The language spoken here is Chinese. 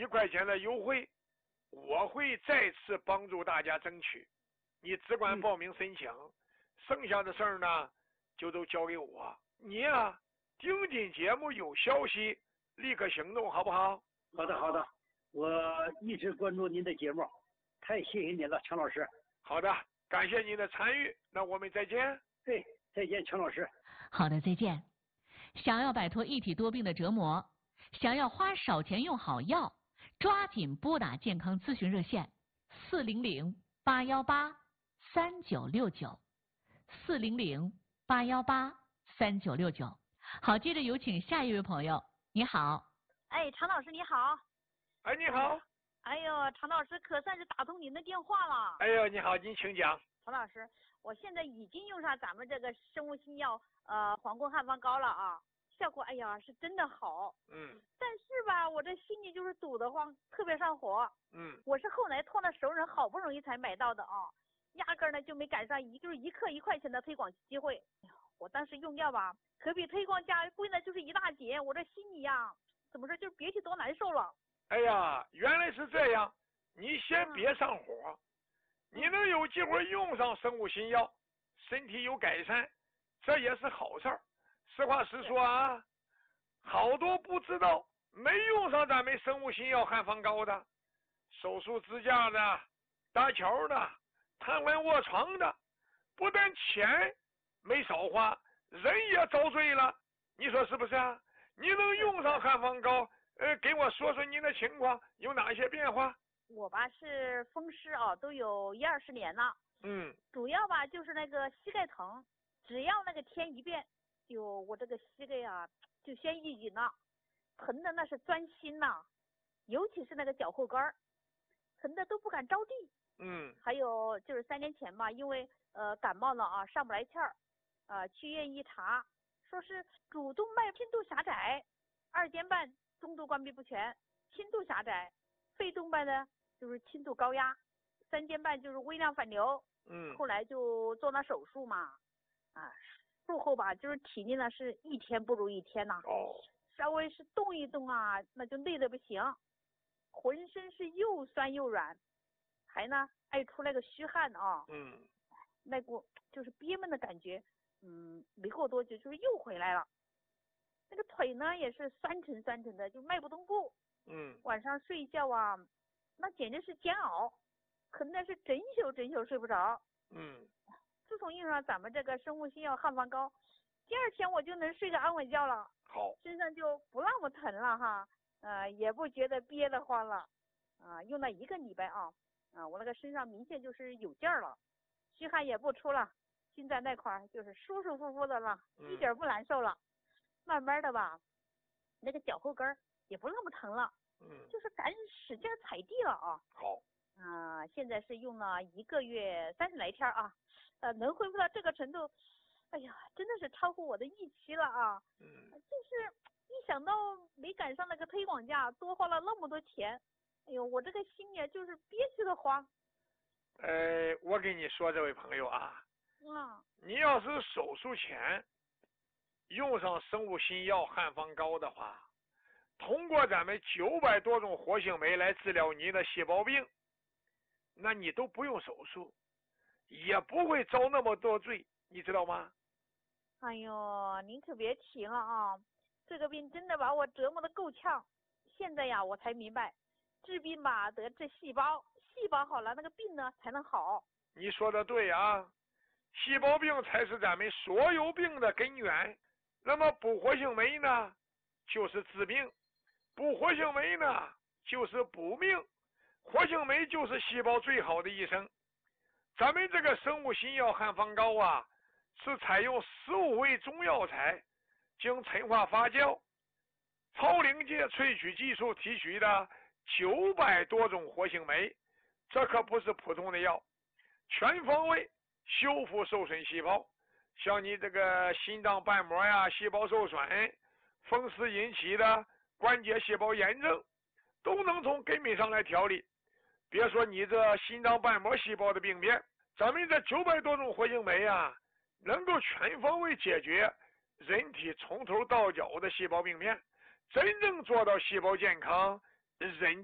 1块钱的优惠，我会再次帮助大家争取。你只管报名申请，剩下的事儿呢就都交给我。你呀，听听节目有消息立刻行动，好不好？ 好的好的，我一直关注您的节目，太谢谢您了，强老师。 好的，感谢您的参与，那我们再见。 对，再见，强老师。 好的，再见。想要摆脱一体多病的折磨，想要花少钱用好药，抓紧拨打健康咨询热线400-818-3969，400-818-3969。好，接着有请下一位朋友。你好。 哎，常老师你好。 哎，你好。 哎呦，常老师可算是打通您的电话了。 哎呦，你好，您请讲。 常老师，我现在已经用上咱们这个生物新药黄宫汉方膏了啊，效果哎呀是真的好。但是吧，我这心里就是堵得慌，特别上火。我是后来托那熟人好不容易才买到的啊，压根儿呢就没赶上就是一克1块钱的推广机会。哎呀，我当时用药吧，可比推广价贵的就是一大截，我这心里呀，怎么说就是别提多难受了。 哎呀，原来是这样，你先别上火。你能有机会用上生物新药，身体有改善，这也是好事儿。实话实说啊，好多不知道没用上咱们生物新药汉方膏的，手术支架的、搭桥的、瘫痪卧床的，不但钱没少花，人也遭罪了。你说是不是啊？你能用上汉方膏，给我说说您的情况有哪些变化？ 我吧是风湿啊，都有10-20年了。主要吧就是那个膝盖疼，只要那个天一变，就我这个膝盖啊就先一紧了，疼的那是钻心呐，尤其是那个脚后跟儿，疼的都不敢着地。还有就是3年前吧，因为感冒了啊，上不来气儿，去医院一查，说是主动脉轻度狭窄，2间半中度关闭不全，轻度狭窄，肺动脉呢就是轻度高压，3间半就是微量反流。后来就做那手术嘛，术后吧就是体力呢是一天不如一天呐。稍微是动一动啊，那就累得不行，浑身是又酸又软，还呢爱出那个虚汗啊。那股就是憋闷的感觉，没过多久就是又回来了。那个腿呢也是酸沉的，就迈不动步。晚上睡觉啊，那简直是煎熬，可能是整宿睡不着。自从用上咱们这个生物新药汉方膏，第2天我就能睡个安稳觉了。 好， 身上就不那么疼了哈，也不觉得憋得慌了。用了1个礼拜啊，我那个身上明显就是有劲儿了，虚汗也不出了，心在那块儿就是舒舒服服的了，一点不难受了。慢慢的吧，那个脚后跟儿也不那么疼了。就是敢使劲踩地了啊。 好。 现在是用了1个月30来天啊，能恢复到这个程度，哎呀，真的是超乎我的预期了啊。就是一想到没赶上那个推广价，多花了那么多钱，哎呦，我这个心里就是憋屈的慌。 我跟你说，这位朋友啊，你要是手术前用上生物新药汉方膏的话，通过咱们900多种活性酶来治疗你的细胞病，那你都不用手术，也不会遭那么多罪，你知道吗？ 哎呦，您可别提了啊，这个病真的把我折磨得够呛。现在呀，我才明白，治病吧得治细胞，细胞好了，那个病呢才能好。 你说的对啊，细胞病才是咱们所有病的根源。那么补活性酶呢，就是治病；补活性酶呢，就是补命。活性酶就是细胞最好的医生。咱们这个生物新药汉方膏啊，是采用15味中药材经陈化发酵、超临界萃取技术提取的900多种活性酶，这可不是普通的药，全方位修复受损细胞。像你这个心脏瓣膜呀，细胞受损、风湿引起的关节细胞炎症，都能从根本上来调理。别说你这心脏瓣膜细胞的病变，咱们这900多种活性酶啊，能够全方位解决人体从头到脚的细胞病变，真正做到细胞健康，人